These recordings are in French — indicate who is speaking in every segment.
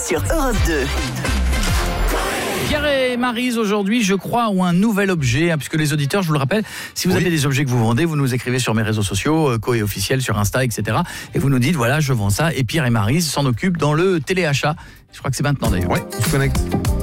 Speaker 1: sur Europe 2.
Speaker 2: Pierre et Maryse aujourd'hui, je crois, ont un nouvel objet, puisque les auditeurs, je vous le rappelle, si vous avez des objets que vous vendez, vous nous écrivez sur mes réseaux sociaux, Coé officiel sur Insta, etc. Et vous nous dites, voilà, je vends ça. Et Pierre et Maryse s'en occupent dans le téléachat. Je crois que c'est maintenant d'ailleurs.
Speaker 3: Ouais, on se connecte.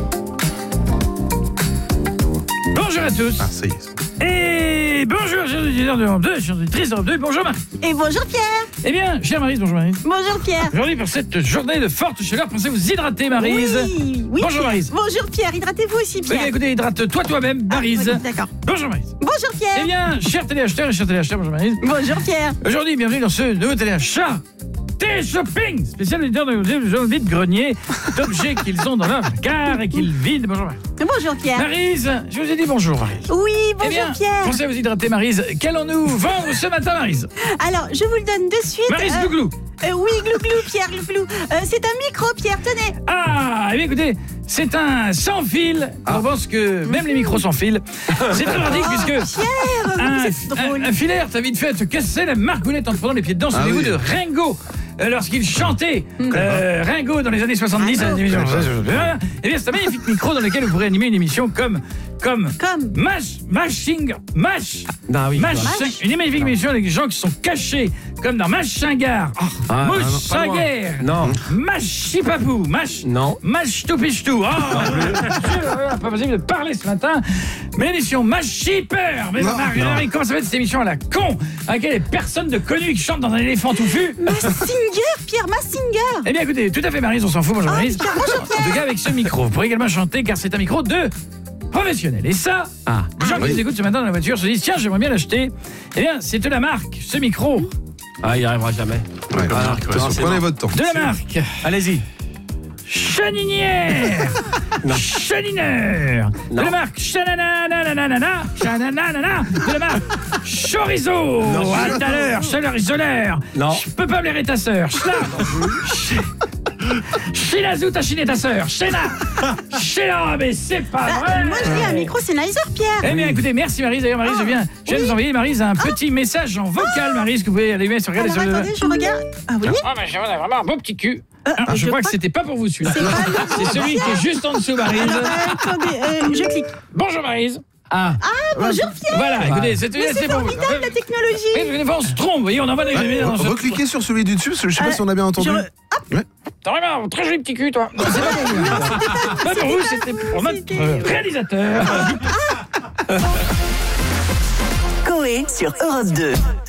Speaker 2: Bonjour à tous.
Speaker 3: Ah, ça y est.
Speaker 2: Et bonjour, chers auditeurs de Europe 2, chers auditrices d'Europe 2. Bonjour Maryse.
Speaker 4: Et bonjour Pierre.
Speaker 2: Eh bien, chère Maryse, bonjour Maryse.
Speaker 4: Bonjour Pierre.
Speaker 2: Aujourd'hui, pour cette journée de forte chaleur, pensez vous hydrater, Maryse.
Speaker 4: Oui,
Speaker 2: bonjour
Speaker 4: Pierre.
Speaker 2: Maryse.
Speaker 4: Bonjour Pierre, hydratez-vous aussi Pierre.
Speaker 2: Eh bien, écoutez, hydrate-toi toi-même, Maryse.
Speaker 4: Oui, d'accord.
Speaker 2: Bonjour Maryse.
Speaker 4: Bonjour Pierre.
Speaker 2: Eh bien, chers téléacheteurs et chers téléacheteurs, bonjour Maryse.
Speaker 4: Bonjour Pierre.
Speaker 2: Aujourd'hui, bienvenue dans ce nouveau téléachat. Télé-shopping spécial auditeur de vide-grenier d'objets qu'ils ont dans leur gare et qu'ils vident. Bonjour Maryse.
Speaker 4: Bonjour Pierre.
Speaker 2: Maryse, je vous ai dit bonjour Maryse.
Speaker 4: Oui,
Speaker 2: Eh
Speaker 4: bonjour
Speaker 2: bien,
Speaker 4: Pierre.
Speaker 2: pensez à vous hydrater Maryse. Qu'allons-nous vendre ce matin Maryse?
Speaker 4: Alors, je vous le donne de suite.
Speaker 2: Maryse Glouglou.
Speaker 4: Oui, Glouglou Pierre, Glouglou. C'est un micro Pierre, tenez.
Speaker 2: Ah, eh bien écoutez, c'est un sans fil. Je pense que même les micros sans fil. C'est très pratique puisque
Speaker 4: Pierre, c'est drôle.
Speaker 2: un filaire t'a vite fait à te casser la margoulette en te prenant les pieds dedans. Souvenez-vous de Ringo. Lorsqu'il chantait Ringo dans les années 70 à la télévision. Eh bien, c'est un magnifique micro dans lequel vous pourrez animer une émission comme une magnifique émission avec des gens qui sont cachés comme dans Machingar, Moussaguer, Machipapou, Machtoupishtou. Pas possible de parler ce matin. Mais l'émission Machiper. Mais Marie, comment ça va cette émission à la con avec les personnes de connues qui chantent dans un éléphant touffu?
Speaker 4: Pierre Massinger.
Speaker 2: Eh bien écoutez, tout à fait Maryse, on s'en fout, bonjour Maryse. En tout cas avec ce micro, vous pourrez également chanter car c'est un micro de professionnel. Et ça, les gens qui nous écoutent ce matin dans la voiture se disent tiens, j'aimerais bien l'acheter. Eh bien, c'est de la marque, ce micro.
Speaker 5: Ah, il n'y arrivera jamais.
Speaker 3: Ouais, prenez votre temps.
Speaker 2: De la marque.
Speaker 5: Allez-y.
Speaker 2: Cheninière. Chenineur. De la marque Chananana. De la marque Chorizo. À tout à l'heure, chaleur isoleur.
Speaker 5: Non.
Speaker 2: Je peux pas blairer ta sœur. Chinazou, t'as chiné ta sœur. Chena, mais c'est pas vrai.
Speaker 4: Moi je dis un micro Sennheiser Pierre.
Speaker 2: Eh bien écoutez, merci Maryse. D'ailleurs Maryse, je viens de vous envoyer Maryse un petit message en vocal Maryse que vous pouvez allumer sur
Speaker 4: Alors attendez, je regarde. Ah oui.
Speaker 2: Ah mais j'en ai vraiment un beau petit cul. Je crois que c'était pas pour vous celui-là. C'est celui qui est juste en dessous Maryse.
Speaker 4: Attendez, je clique.
Speaker 2: Bonjour Maryse.
Speaker 4: Bonjour Pierre.
Speaker 2: Voilà, écoutez,
Speaker 4: C'est
Speaker 2: pour vous.
Speaker 4: formidable la technologie.
Speaker 2: Des fois on se trompe, vous voyez, on envoie des
Speaker 3: Recliquez sur celui du dessus, parce que je sais pas si on a bien entendu.
Speaker 2: T'as vraiment un très joli petit cul, toi. Non, c'est pas pour vous. Pas pour vous, c'était pour notre réalisateur.
Speaker 1: Coé sur Europe 2.